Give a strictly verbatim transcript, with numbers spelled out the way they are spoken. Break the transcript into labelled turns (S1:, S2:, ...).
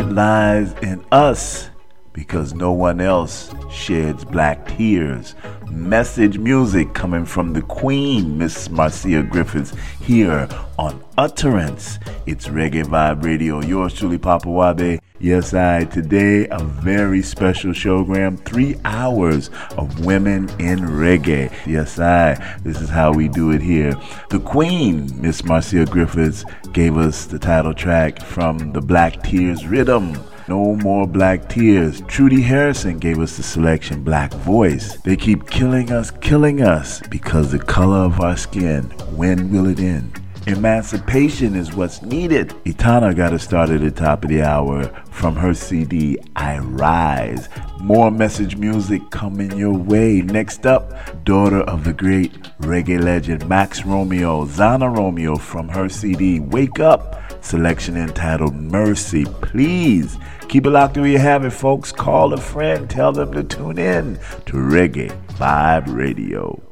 S1: lies in us because no one else sheds black tears. Message music coming from the Queen, Miss Marcia Griffiths, here on Utterance. It's Reggae Vibe Radio. Yours truly, Papa Wabe. Yes, I. Today, a very special showgram. Three hours of women in reggae. Yes, I. This is how we do it here. The Queen, Miss Marcia Griffiths, gave us the title track from the Black Tears Rhythm. No More Black Tears. Trudy Harrison gave us the selection Black Voice. They keep killing us, killing us because the color of our skin. When will it end? Emancipation is what's needed. Itana got us started at the top of the hour from her C D, I Rise. More message music coming your way. Next up, daughter of the great reggae legend Max Romeo, Zana Romeo from her C D, Wake Up. Selection entitled Mercy. Please keep it locked where you have it, folks. Call a friend. Tell them to tune in to Reggae Vibe Radio.